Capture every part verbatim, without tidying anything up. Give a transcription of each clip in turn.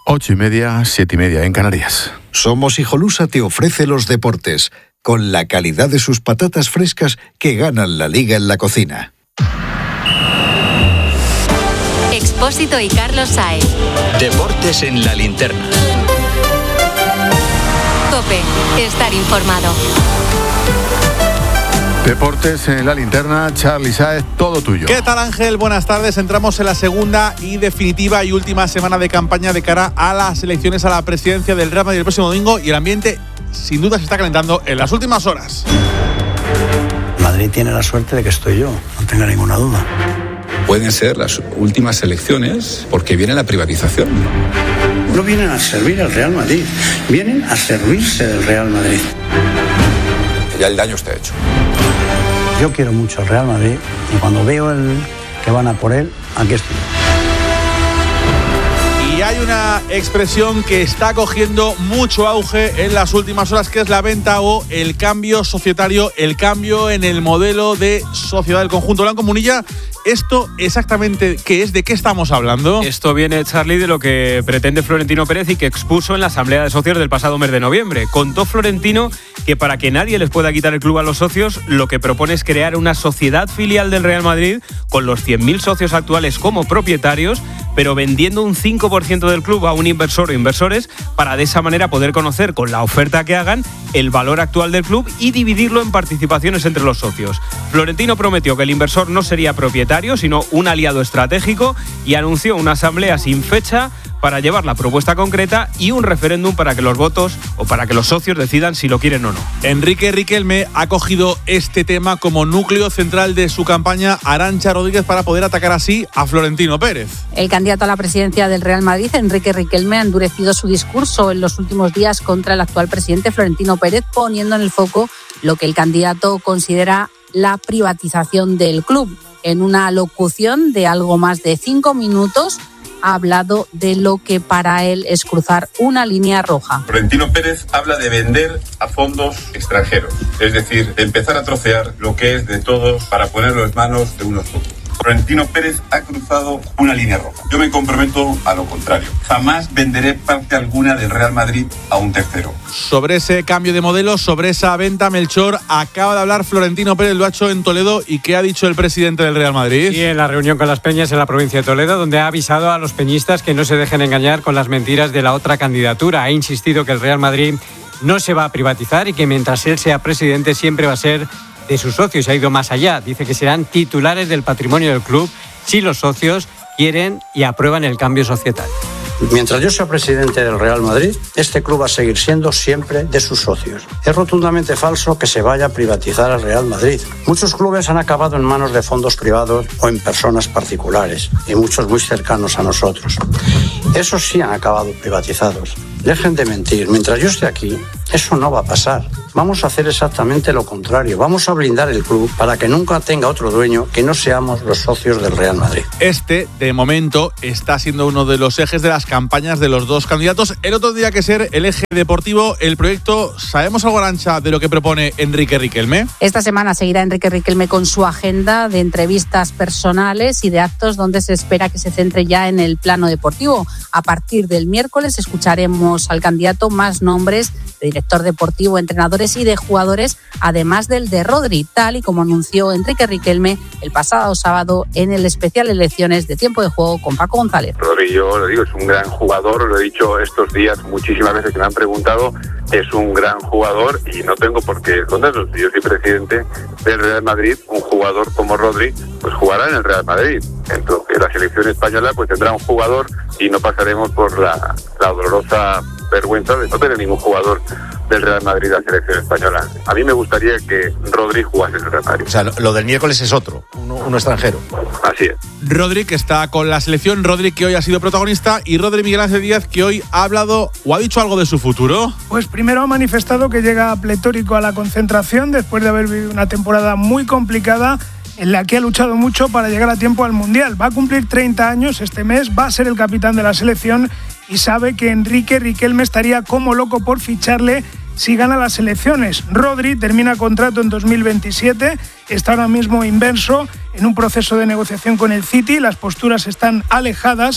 Ocho y media, siete y media en Canarias. Somos Hijolusa te ofrece los deportes, con la calidad de sus patatas frescas que ganan la liga en la cocina. Expósito y Carlos Sáez. Deportes en la linterna. COPE, estar informado. Deportes en la linterna, Charly Sáez, todo tuyo. ¿Qué tal, Ángel? Buenas tardes. Entramos en la segunda y definitiva y última semana de campaña de cara a las elecciones a la presidencia del Real Madrid el próximo domingo, y el ambiente sin duda se está calentando en las últimas horas. Madrid tiene la suerte de que estoy yo, no tenga ninguna duda. Pueden ser las últimas elecciones porque viene la privatización. No vienen a servir al Real Madrid, vienen a servirse del Real Madrid. Ya el daño está hecho. Yo quiero mucho al Real Madrid y cuando veo el que van a por él, aquí estoy. Y hay una expresión que está cogiendo mucho auge en las últimas horas, que es la venta o el cambio societario, el cambio en el modelo de sociedad del conjunto blanco. Munilla, ¿esto exactamente qué es? ¿De qué estamos hablando? Esto viene, Charly, de lo que pretende Florentino Pérez y que expuso en la Asamblea de Socios del pasado mes de noviembre. Contó Florentino que para que nadie les pueda quitar el club a los socios, lo que propone es crear una sociedad filial del Real Madrid con los cien mil socios actuales como propietarios, pero vendiendo un cinco por ciento del club a un inversor o inversores para de esa manera poder conocer con la oferta que hagan el valor actual del club y dividirlo en participaciones entre los socios. Florentino prometió que el inversor no sería propietario, sino un aliado estratégico, y anunció una asamblea sin fecha para llevar la propuesta concreta y un referéndum para que los votos o para que los socios decidan si lo quieren o no. Enrique Riquelme ha cogido este tema como núcleo central de su campaña, Arantxa Rodríguez, para poder atacar así a Florentino Pérez. El candidato a la presidencia del Real Madrid, Enrique Riquelme, ha endurecido su discurso en los últimos días contra el actual presidente Florentino Pérez, poniendo en el foco lo que el candidato considera la privatización del club. En una locución de algo más de cinco minutos, ha hablado de lo que para él es cruzar una línea roja. Florentino Pérez habla de vender a fondos extranjeros, es decir, de empezar a trocear lo que es de todos para ponerlo en manos de unos pocos. Florentino Pérez ha cruzado una línea roja. Yo me comprometo a lo contrario. Jamás venderé parte alguna del Real Madrid a un tercero. Sobre ese cambio de modelo, sobre esa venta, Melchor, acaba de hablar Florentino Pérez, lo ha hecho en Toledo. ¿Y qué ha dicho el presidente del Real Madrid? Sí, en la reunión con las Peñas en la provincia de Toledo, donde ha avisado a los peñistas que no se dejen engañar con las mentiras de la otra candidatura. Ha insistido que el Real Madrid no se va a privatizar y que mientras él sea presidente siempre va a ser de sus socios. Ha ido más allá. Dice que serán titulares del patrimonio del club si los socios quieren y aprueban el cambio societario. Mientras yo sea presidente del Real Madrid, este club va a seguir siendo siempre de sus socios. Es rotundamente falso que se vaya a privatizar al Real Madrid. Muchos clubes han acabado en manos de fondos privados o en personas particulares, y muchos muy cercanos a nosotros. Esos sí han acabado privatizados. Dejen de mentir. Mientras yo esté aquí, eso no va a pasar. Vamos a hacer exactamente lo contrario. Vamos a blindar el club para que nunca tenga otro dueño que no seamos los socios del Real Madrid. Este, de momento, está siendo uno de los ejes de las campañas de los dos candidatos. El otro tendría que ser el eje deportivo, el proyecto. ¿Sabemos algo, Arantxa, de lo que propone Enrique Riquelme? Esta semana seguirá Enrique Riquelme con su agenda de entrevistas personales y de actos donde se espera que se centre ya en el plano deportivo. A partir del miércoles escucharemos al candidato más nombres de director deportivo, entrenadores y de jugadores, además del de Rodri, tal y como anunció Enrique Riquelme el pasado sábado en el especial Elecciones de Tiempo de Juego con Paco González. Rodri, yo lo digo, es un gran jugador, lo he dicho estos días muchísimas veces que me han preguntado, es un gran jugador y no tengo por qué esconderlo. Si yo soy presidente del Real Madrid, un jugador como Rodri, pues jugará en el Real Madrid. Entonces la selección española pues tendrá un jugador y no pasaremos por la, la dolorosa vergüenza de no tener ningún jugador del Real Madrid a la selección española. A mí me gustaría que Rodri jugase en el Real Madrid. O sea, lo, lo del miércoles es otro, uno, uno extranjero. Así es. Rodri, que está con la selección, Rodri, que hoy ha sido protagonista, y Rodri Miguel Ángel Díaz, que hoy ha hablado o ha dicho algo de su futuro. Pues primero ha manifestado que llega pletórico a la concentración después de haber vivido una temporada muy complicada en la que ha luchado mucho para llegar a tiempo al Mundial. Va a cumplir treinta años este mes, va a ser el capitán de la selección y sabe que Enrique Riquelme estaría como loco por ficharle si gana las elecciones. Rodri termina contrato en dos mil veintisiete, está ahora mismo inmerso en un proceso de negociación con el City, las posturas están alejadas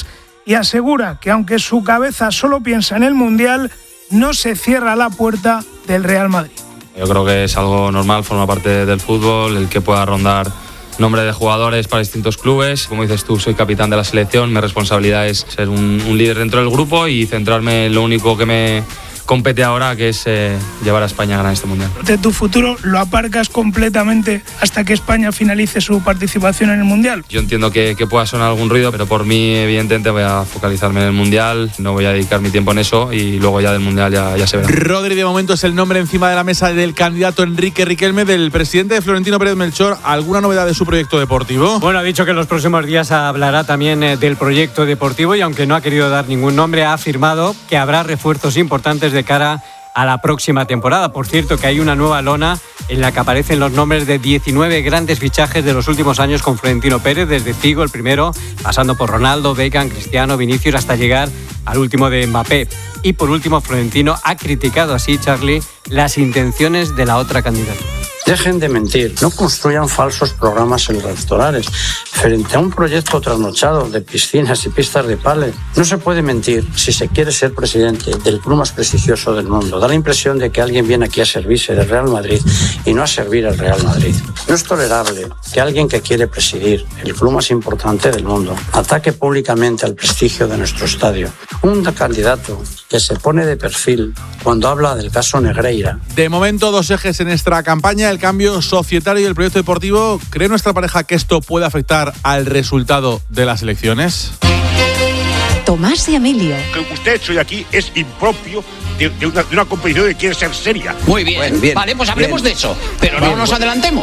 y asegura que aunque su cabeza solo piensa en el Mundial, no se cierra la puerta del Real Madrid. Yo creo que es algo normal, forma parte del fútbol, el que pueda rondar nombre de jugadores para distintos clubes. Como dices tú, soy capitán de la selección, mi responsabilidad es ser un, un líder dentro del grupo y centrarme en lo único que me compete ahora, que es eh, llevar a España a ganar este Mundial. De tu futuro lo aparcas completamente hasta que España finalice su participación en el Mundial. Yo entiendo que, que pueda sonar algún ruido, pero por mí evidentemente voy a focalizarme en el Mundial, no voy a dedicar mi tiempo en eso y luego ya del Mundial ya, ya se verá. Rodri, de momento es el nombre encima de la mesa del candidato Enrique Riquelme, del presidente de Florentino Pérez Melchor. ¿Alguna novedad de su proyecto deportivo? Bueno, ha dicho que en los próximos días hablará también eh, del proyecto deportivo y aunque no ha querido dar ningún nombre, ha afirmado que habrá refuerzos importantes de cara a la próxima temporada. Por cierto, que hay una nueva lona en la que aparecen los nombres de diecinueve grandes fichajes de los últimos años con Florentino Pérez, desde Figo, el primero, pasando por Ronaldo, Beckham, Cristiano, Vinicius, hasta llegar al último de Mbappé. Y por último, Florentino ha criticado así, Charlie, las intenciones de la otra candidata. Dejen de mentir, no construyan falsos programas electorales. Frente a un proyecto trasnochado de piscinas y pistas de pádel, no se puede mentir si se quiere ser presidente del club más prestigioso del mundo. Da la impresión de que alguien viene aquí a servirse del Real Madrid y no a servir al Real Madrid. No es tolerable que alguien que quiere presidir el club más importante del mundo ataque públicamente al prestigio de nuestro estadio. Un candidato que se pone de perfil cuando habla del caso Negreira. De momento, dos ejes en nuestra campaña: el cambio societario y el proyecto deportivo. ¿Cree nuestra pareja que esto puede afectar al resultado de las elecciones? Tomás y Emilio. Que usted hecho de aquí es impropio de, de, una, de una competición que quiere ser seria. Muy bien, bueno, bien vale, pues hablemos bien de eso, pero bien, no nos bueno. adelantemos.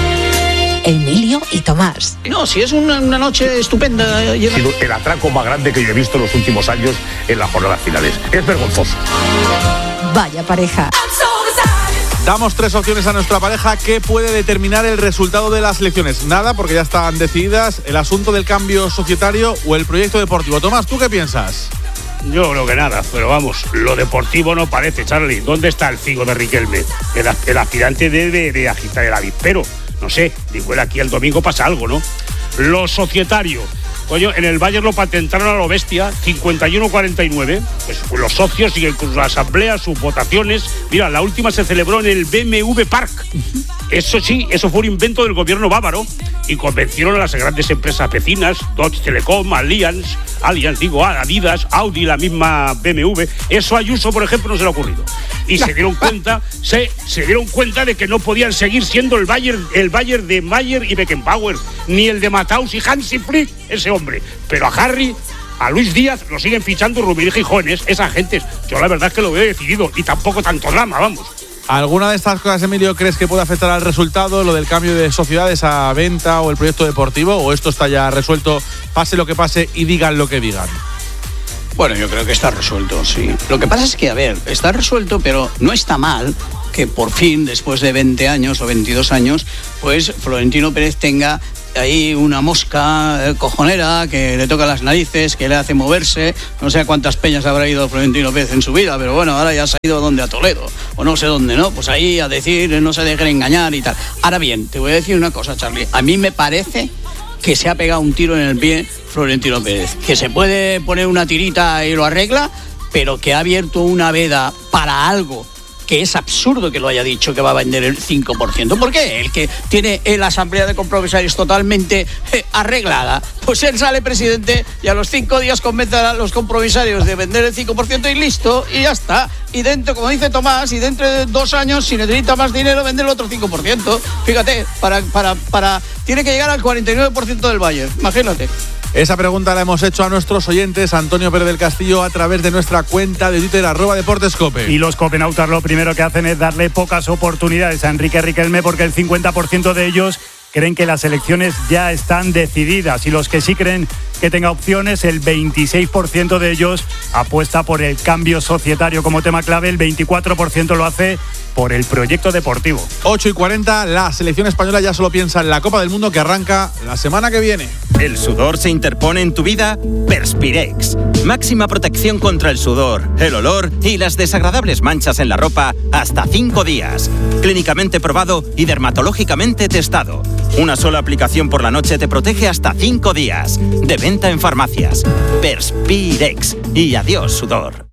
Emilio y Tomás. No, si es una, una noche estupenda. Ha sido el atraco más grande que yo he visto en los últimos años en las jornadas finales. Es vergonzoso. Vaya pareja. Damos tres opciones a nuestra pareja que puede determinar el resultado de las elecciones. Nada, porque ya están decididas. El asunto del cambio societario o el proyecto deportivo. Tomás, ¿tú qué piensas? Yo creo que nada, pero vamos, lo deportivo no parece, Charlie. ¿Dónde está el Figo de Riquelme? El, el aspirante debe de agitar el avispero. No sé, igual aquí el domingo pasa algo, ¿no? Lo societario. Coño, en el Bayern lo patentaron a lo bestia, cincuenta y uno cuarenta y nueve. Pues, pues los socios siguen con sus asambleas, sus votaciones. Mira, la última se celebró en el B M W Park. Eso sí, eso fue un invento del gobierno bávaro y convencieron a las grandes empresas vecinas, Dodge Telecom, Allianz, Allianz, digo, Adidas, Audi, la misma B M W. Eso a Ayuso, por ejemplo, no se le ha ocurrido. Y se dieron cuenta, se, se dieron cuenta de que no podían seguir siendo el Bayern, el Bayern de Mayer y Beckenbauer, ni el de Matthaus y Hansi Flick, ese hombre. Pero a Harry, a Luis Díaz, lo siguen fichando Rubirija y Jóvenes, esas gentes. Yo la verdad es que lo veo decidido y tampoco tanto drama, vamos. ¿Alguna de estas cosas, Emilio, crees que puede afectar al resultado, lo del cambio de sociedades a venta o el proyecto deportivo? ¿O esto está ya resuelto, pase lo que pase y digan lo que digan? Bueno, yo creo que está resuelto, sí. Lo que pasa es que, a ver, está resuelto, pero no está mal que por fin, después de veinte años o veintidós años, pues Florentino Pérez tenga ahí una mosca eh, cojonera que le toca las narices, que le hace moverse. No sé a cuántas peñas habrá ido Florentino Pérez en su vida, pero bueno, ahora ya se ha ido a donde, a Toledo, o no sé dónde, ¿no? Pues ahí a decir, no se dejen engañar y tal. Ahora bien, te voy a decir una cosa, Charlie. A mí me parece que se ha pegado un tiro en el pie Florentino Pérez, que se puede poner una tirita y lo arregla, pero que ha abierto una veda para algo que es absurdo que lo haya dicho, que va a vender el cinco por ciento. ¿Por qué? El que tiene la asamblea de compromisarios totalmente eh, arreglada, pues él sale presidente y a los cinco días convence a los compromisarios de vender el cinco por ciento y listo, y ya está. Y dentro, como dice Tomás, y dentro de dos años, si necesita más dinero, vende el otro cinco por ciento. Fíjate, para, para, para, tiene que llegar al cuarenta y nueve por ciento del Bayern, imagínate. Esa pregunta la hemos hecho a nuestros oyentes, Antonio Pérez del Castillo, a través de nuestra cuenta de Twitter, arroba Deportescope. Y los copenautas lo primero que hacen es darle pocas oportunidades a Enrique Riquelme, porque el cincuenta por ciento de ellos creen que las elecciones ya están decididas, y los que sí creen que tenga opciones, el veintiséis por ciento de ellos apuesta por el cambio societario como tema clave, el veinticuatro por ciento lo hace por el proyecto deportivo. ocho y cuarenta, la selección española ya solo piensa en la Copa del Mundo, que arranca la semana que viene. ¿El sudor se interpone en tu vida? Perspirex. Máxima protección contra el sudor, el olor y las desagradables manchas en la ropa hasta cinco días. Clínicamente probado y dermatológicamente testado. Una sola aplicación por la noche te protege hasta cinco días. De venta en farmacias. Perspirex. Y adiós, sudor.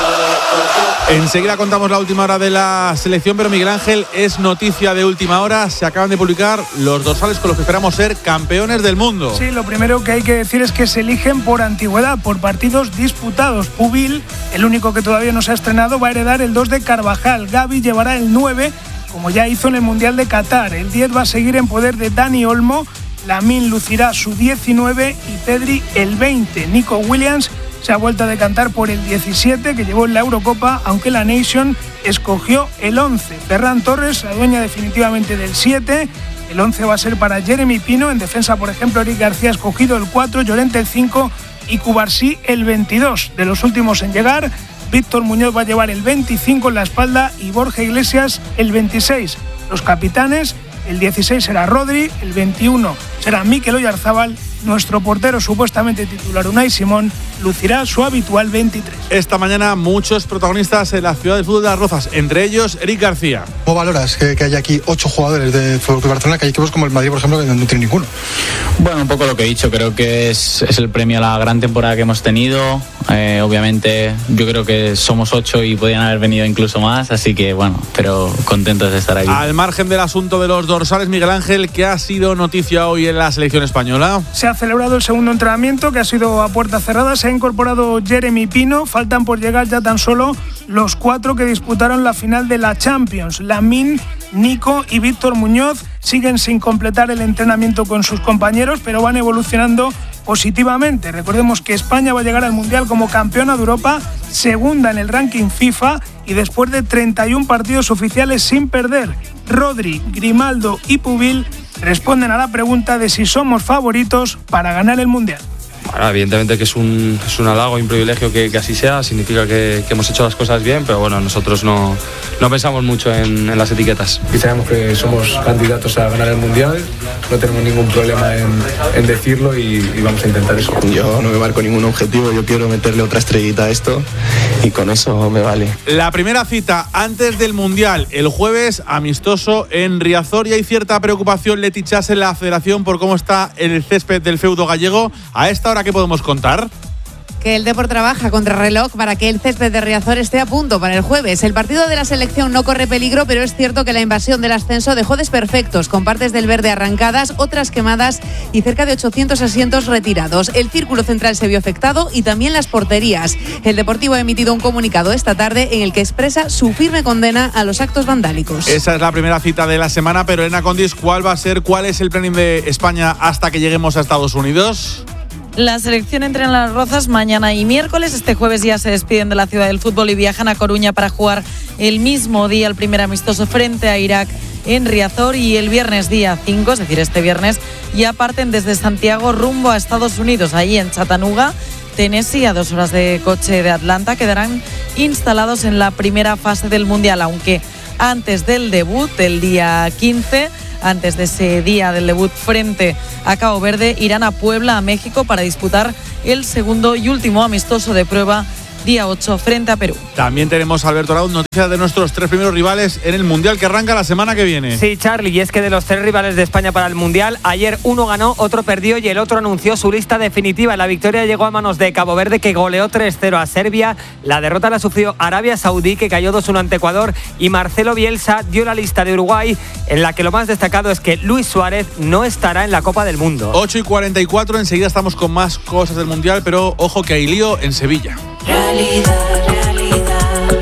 Enseguida contamos la última hora de la selección, pero Miguel Ángel, es noticia de última hora. Se acaban de publicar los dorsales con los que esperamos ser campeones del mundo. Sí, lo primero que hay que decir es que se eligen por antigüedad, por partidos disputados. Pubil, el único que todavía no se ha estrenado, va a heredar el dos de Carvajal. Gavi llevará el nueve, como ya hizo en el Mundial de Qatar. El diez va a seguir en poder de Dani Olmo. Lamine lucirá su diecinueve y Pedri el veinte. Nico Williams se ha vuelto a decantar por el diecisiete que llevó en la Eurocopa, aunque la Nation escogió el once. Ferran Torres se adueña definitivamente del siete. El once va a ser para Jeremy Pino. En defensa, por ejemplo, Eric García ha escogido el cuatro, Llorente el cinco y Cubarsí el veintidós. De los últimos en llegar, Víctor Muñoz va a llevar el veinticinco en la espalda y Borja Iglesias el veintiséis. Los capitanes, el dieciséis será Rodri, el veintiuno será Mikel Oyarzabal. Nuestro portero supuestamente titular Unai Simón lucirá su habitual veintitrés. Esta mañana muchos protagonistas en la ciudad del fútbol de Las Rozas, entre ellos Eric García. ¿Cómo valoras que, que haya aquí ocho jugadores de Fútbol Club Barcelona, que hay equipos como el Madrid, por ejemplo, que no tiene ninguno? Bueno, un poco lo que he dicho, creo que es, es el premio a la gran temporada que hemos tenido. Eh, obviamente yo creo que somos ocho y podrían haber venido incluso más, así que bueno, pero contentos de estar aquí. Al margen del asunto de los dorsales, Miguel Ángel, ¿qué ha sido noticia hoy en la selección española? Se ha celebrado el segundo entrenamiento, que ha sido a puerta cerrada. Se ha incorporado Jeremy Pino. Faltan por llegar ya tan solo los cuatro que disputaron la final de la Champions. Lamine, Nico y Víctor Muñoz siguen sin completar el entrenamiento con sus compañeros, pero van evolucionando positivamente. Recordemos que España va a llegar al Mundial como campeona de Europa, segunda en el ranking FIFA y después de treinta y uno partidos oficiales sin perder. Rodri, Grimaldo y Pubil responden a la pregunta de si somos favoritos para ganar el Mundial. Bueno, evidentemente que es un, es un halago y un privilegio que, que así sea, significa que, que hemos hecho las cosas bien, pero bueno, nosotros no, no pensamos mucho en, en las etiquetas. Y sabemos que somos candidatos a ganar el Mundial, no tenemos ningún problema en, en decirlo y, y vamos a intentar eso. Yo no me marco ningún objetivo, yo quiero meterle otra estrellita a esto y con eso me vale. La primera cita antes del Mundial, el jueves, amistoso en Riazor, y hay cierta preocupación, Leti Chas, en la federación por cómo está el césped del feudo gallego. A esta hora, ¿qué podemos contar? Que el Depor trabaja contra reloj para que el césped de Riazor esté a punto para el jueves. El partido de la selección no corre peligro, pero es cierto que la invasión del ascenso dejó desperfectos, con partes del verde arrancadas, otras quemadas y cerca de ochocientos asientos retirados. El círculo central se vio afectado y también las porterías. El Deportivo ha emitido un comunicado esta tarde en el que expresa su firme condena a los actos vandálicos. Esa es la primera cita de la semana, pero Elena Condis, ¿cuál va a ser, cuál es el planning de España hasta que lleguemos a Estados Unidos? La selección entra en Las Rozas mañana y miércoles. Este jueves ya se despiden de la ciudad del fútbol y viajan a Coruña para jugar el mismo día el primer amistoso frente a Irak en Riazor, y el viernes día cinco, es decir, este viernes, ya parten desde Santiago rumbo a Estados Unidos. Allí en Chattanooga, Tennessee, a dos horas de coche de Atlanta, quedarán instalados en la primera fase del Mundial, aunque antes del debut, el día quince, antes de ese día del debut frente a Cabo Verde, irán a Puebla, a México, para disputar el segundo y último amistoso de prueba, día ocho, frente a Perú. También tenemos, Alberto Arauz, noticias de nuestros tres primeros rivales en el Mundial que arranca la semana que viene. Sí, Charlie, y es que de los tres rivales de España para el Mundial, ayer uno ganó, otro perdió y el otro anunció su lista definitiva. La victoria llegó a manos de Cabo Verde, que goleó tres cero a Serbia. La derrota la sufrió Arabia Saudí, que cayó dos uno ante Ecuador, y Marcelo Bielsa dio la lista de Uruguay, en la que lo más destacado es que Luis Suárez no estará en la Copa del Mundo. ocho y cuarenta y cuatro, enseguida estamos con más cosas del Mundial, pero ojo que hay lío en Sevilla. Realidad, realidad.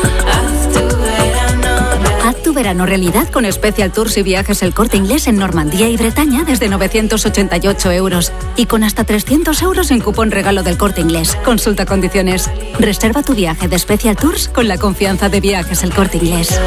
Haz tu verano. Haz tu verano realidad con Special Tours y Viajes El Corte Inglés en Normandía y Bretaña desde novecientos ochenta y ocho euros. Y con hasta trescientos euros en cupón regalo del Corte Inglés. Consulta condiciones. Reserva tu viaje de Special Tours con la confianza de Viajes El Corte Inglés.